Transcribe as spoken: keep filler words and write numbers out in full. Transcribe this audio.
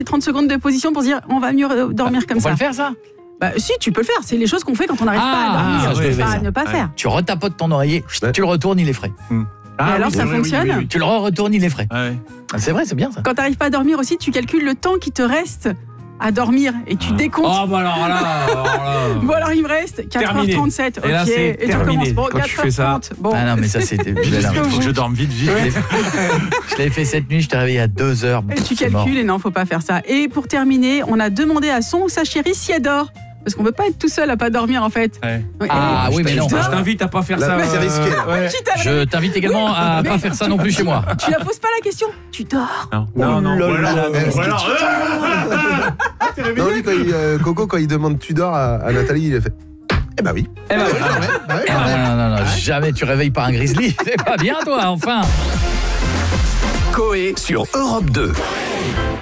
trente secondes de position pour se dire on va mieux dormir comme on ça. On va le faire ça bah, si, tu peux le faire. C'est les choses qu'on fait quand on n'arrive ah, pas à dormir. Ah, je ouais, pas ouais, à ne pas ouais. faire. Tu retapotes ton oreiller, ouais. tu le retournes, il est frais. Hum. Ah, et alors oui, ça oui, fonctionne oui, oui, oui. Tu le retournes, il est frais. Ah ouais. Ah, c'est vrai, c'est bien ça. Quand tu n'arrives pas à dormir aussi, tu calcules le temps qui te reste à dormir et tu décomptes. Oh bah alors là, alors là. Bon alors il me reste quatre heures trente-sept. Ok. Et là, c'est et tu terminé. recommences. Bon, Quand tu fais ça. quatre heures trente. Bon. Ah non, mais ça c'était. Il faut que je dorme vite, vite. Je l'avais fait cette nuit, je t'ai réveillé à deux heures. Et tu calcules et non, faut pas faire ça. Et pour terminer, on a demandé à son ou sa chérie si elle dort. Parce qu'on veut pas être tout seul à pas dormir en fait. Ouais. Ah et oui, mais non. Je t'invite à pas faire Là, ça. c'est risqué. Ouais. Je t'invite également à Mais pas faire ça non plus chez moi. Tu la poses pas la question. Tu dors. Non, non, non. Oh là Voilà, là, est-ce voilà. Non, lui, quand il, euh, Coco, quand il demande tu dors à, à Nathalie, il a fait eh bah oui. Eh ben oui. Ah ouais, bah ouais, Eh quand ben même. non, non, non, jamais tu réveilles pas un grizzly. C'est pas bien toi, enfin. Coé sur Europe deux.